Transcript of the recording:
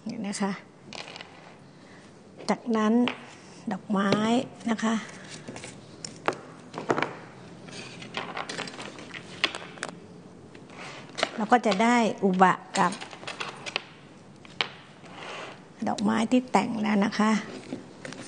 นี่นะคะจากนั้นดอกไม้นะคะเราก็จะได้อุบะกับดอกไม้ที่แต่งแล้วนะคะ